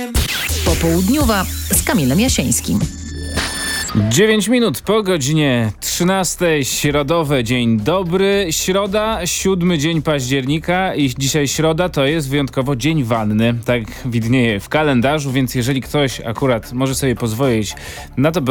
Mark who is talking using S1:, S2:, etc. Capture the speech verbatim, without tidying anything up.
S1: Popołudniowa z Kamilem Jasińskim.
S2: dziewięć minut po godzinie trzynastej, środowe, dzień dobry. Środa, siódmy dzień października i dzisiaj środa to jest wyjątkowo dzień wanny. Tak widnieje w kalendarzu, więc jeżeli ktoś akurat może sobie pozwolić na to, by